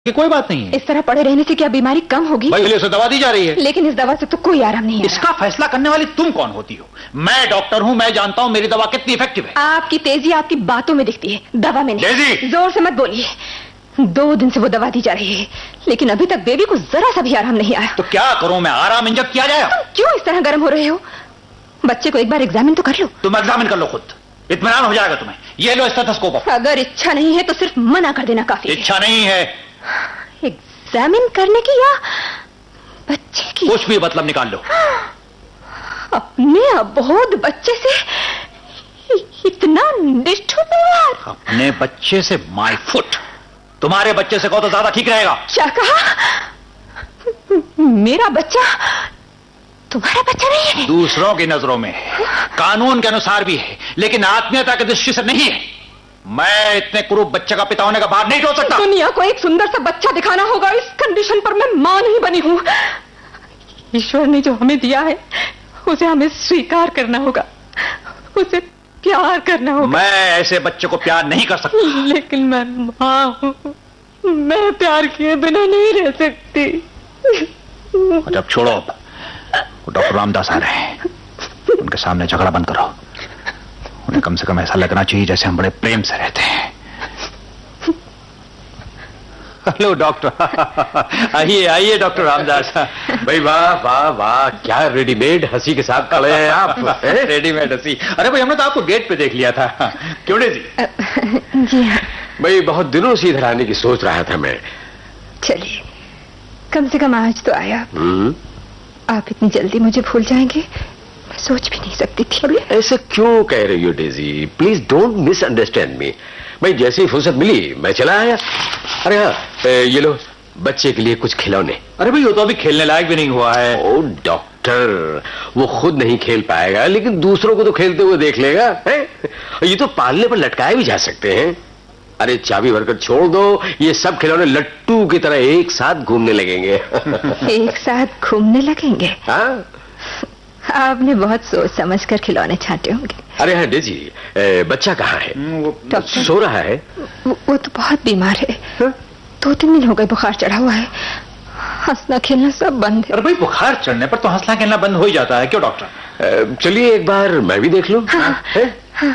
कि कोई बात नहीं है। इस तरह पड़े रहने से क्या बीमारी कम होगी? भाई उसे दवा दी जा रही है। लेकिन इस दवा से तो कोई आराम नहीं है। इसका फैसला करने वाली तुम कौन होती हो? मैं डॉक्टर हूँ, मैं जानता हूँ मेरी दवा कितनी इफेक्टिव है। आपकी तेजी आपकी बातों में दिखती है, दवा में नहीं। जोर से मत बोलिए। 2 दिन से वो दवा दी जा रही है, लेकिन अभी तक बेबी को जरा सा भी आराम नहीं आया। तो क्या करूँ मैं? आराम इंजेक्ट किया जाए? तुम क्यों इस तरह गर्म हो रहे हो? बच्चे को एक बार एग्जामिन तो कर लो। तुम एग्जामिन कर लो खुद, इत्मीनान हो जाएगा तुम्हें। ये लो स्टेथोस्कोप। अगर इच्छा नहीं है तो सिर्फ मना कर देना काफी है। इच्छा नहीं है एग्जामिन करने की या बच्चे की? कुछ भी मतलब निकाल लो। अपने अबोध बच्चे से इतना निष्ठुर व्यवहार? अपने बच्चे से माय फुट। तुम्हारे बच्चे से कहो तो ज्यादा ठीक रहेगा। क्या कहा? मेरा बच्चा तुम्हारा बच्चा नहीं है? दूसरों की नजरों में है, कानून के अनुसार भी है, लेकिन आत्मीयता की दृष्टि से नहीं है। मैं इतने कुरूप बच्चे का पिता होने का भार नहीं ढो सकता। दुनिया को एक सुंदर सा बच्चा दिखाना होगा। इस कंडीशन पर मैं मां नहीं बनी हूं। ईश्वर ने जो हमें दिया है उसे हमें स्वीकार करना होगा, उसे प्यार करना होगा। मैं ऐसे बच्चे को प्यार नहीं कर सकता। लेकिन मैं मां हूं, मैं प्यार किए बिना नहीं रह सकती। जब छोड़ो, डॉक्टर रामदास आ रहे हैं, उनके सामने झगड़ा बंद करो। उन्हें कम से कम ऐसा लगना चाहिए जैसे हम बड़े प्रेम से रहते हैं। Hello doctor. आइए आइए डॉक्टर रामदास। भाई वाह वाह वाह, क्या रेडीमेड हंसी के साथ खड़े हैं आप। रेडीमेड हंसी? अरे भाई हमने तो आपको गेट पे देख लिया था। क्यों जी? जी हाँ भाई, बहुत दिनों से इधर आने की सोच रहा था मैं। चलिए, कम से कम आज तो आया। आप इतनी जल्दी मुझे भूल जाएंगे, मैं सोच भी नहीं सकती थी। अरे ऐसे क्यों कह रही हो डेजी? प्लीज डोंट मिसअंडरस्टैंड मी। भाई जैसी फुर्सत मिली मैं चला आया। अरे हाँ, ये लो बच्चे के लिए कुछ खिलौने। अरे भाई वो तो अभी खेलने लायक भी नहीं हुआ है। ओ डॉक्टर, वो खुद नहीं खेल पाएगा, लेकिन दूसरों को तो खेलते हुए देख लेगा है? ये तो पालने पर लटकाए भी जा सकते हैं। अरे चाबी भरकर छोड़ दो, ये सब खिलौने लट्टू की तरह एक साथ घूमने लगेंगे। एक साथ घूमने लगेंगे? हाँ, आपने बहुत सोच समझ कर खिलौने छांटे होंगे। अरे हाँ डेजी, बच्चा कहाँ है? सो रहा है? वो तो बहुत बीमार है। 2-3 दिन हो गए बुखार चढ़ा हुआ है, हंसना खेलना सब बंद है। अरे भाई बुखार चढ़ने पर तो हंसना खेलना बंद हो ही जाता है, क्यों डॉक्टर? चलिए एक बार मैं भी देख लूं। हाँ, हाँ।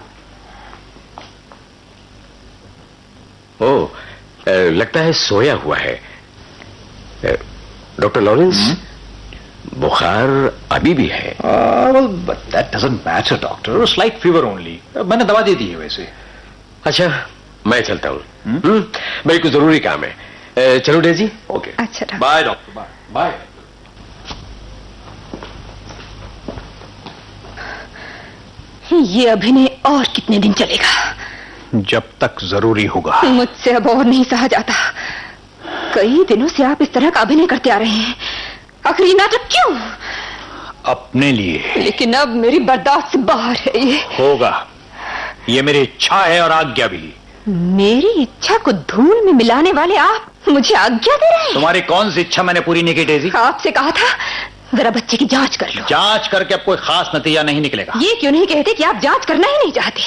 ओ, लगता है सोया हुआ है। डॉक्टर लॉरेंस, बुखार अभी भी है? well, but that doesn't matter, doctor. Slight fever only. मैंने दवा दे दी है वैसे। अच्छा, मैं चलता हूँ। मेरे को जरूरी काम है। चलो डेजी। ओके। अच्छा बाय डॉक्टर, बाय बाय। ये अभिनय और कितने दिन चलेगा? जब तक जरूरी होगा। मुझसे अब और नहीं सहा जाता। कई दिनों से आप इस तरह का अभिनय करते आ रहे हैं, आखिरी नाटक क्यों? अपने लिए। लेकिन अब मेरी बर्दाश्त से बाहर है। ये होगा, ये मेरी इच्छा है और आज्ञा भी। मेरी इच्छा को धूल में मिलाने वाले आप मुझे आज्ञा दे रहे हैं? तुम्हारी कौन सी इच्छा मैंने पूरी नहीं की डेजी? आपसे कहा था जरा बच्चे की जांच कर लो। जांच करके अब कोई खास नतीजा नहीं निकलेगा। ये क्यों नहीं कहते कि आप जांच करना ही नहीं चाहते?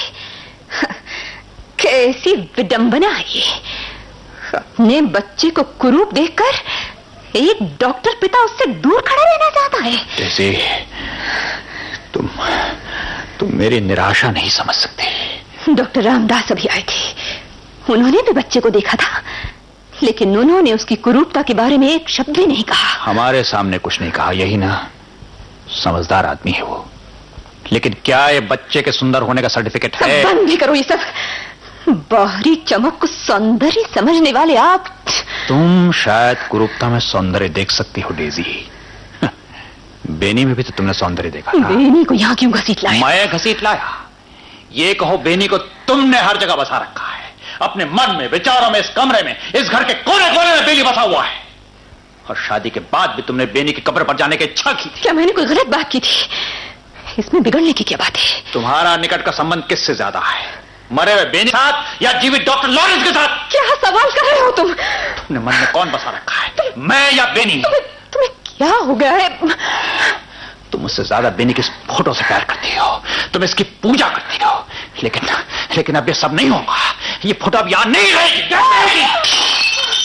कैसी विडंबना है ये। अपने बच्चे को कुरूप देखकर एक डॉक्टर पिता उससे दूर खड़ा रहना चाहता है। जैसे तुम मेरी निराशा नहीं समझ सकते। डॉक्टर रामदास अभी आए थे, उन्होंने भी बच्चे को देखा था, लेकिन उन्होंने उसकी कुरूपता के बारे में एक शब्द भी नहीं कहा। हमारे सामने कुछ नहीं कहा, यही ना? समझदार आदमी है वो। लेकिन क्या ये बच्चे के सुंदर होने का सर्टिफिकेट है? बंद भी करो ये सब। बाहरी चमक को सौंदर्य समझने वाले आप। तुम शायद कुरूपता में सौंदर्य देख सकती हो डेजी। बेनी में भी तो तुमने सौंदर्य देखा था। बेनी को यहाँ क्यों घसीट लाया? मैं घसीट लाया? ये कहो बेनी को तुमने हर जगह बसा रखा है, अपने मन में, विचारों में, इस कमरे में, इस घर के कोने कोने में बेनी बसा हुआ है। और शादी के बाद भी तुमने बेनी की कब्र पर जाने की इच्छा की थी। क्या मैंने कोई गलत बात की थी? इसमें बिगड़ने की क्या बात है? तुम्हारा निकट का संबंध किससे ज्यादा है, मरे हुए बेनी के साथ या जीवित डॉक्टर लॉरेंस के साथ? क्या सवाल कर रहे हो तुम? तुमने मन में कौन बसा रखा है, मैं या बेनी? तुम्हें क्या हो गया है? तुम मुझसे ज्यादा बेनी की इस फोटो से प्यार करती हो, तुम इसकी पूजा करती हो, लेकिन अब ये सब नहीं होगा। ये फोटो अब यहां नहीं रहेगी।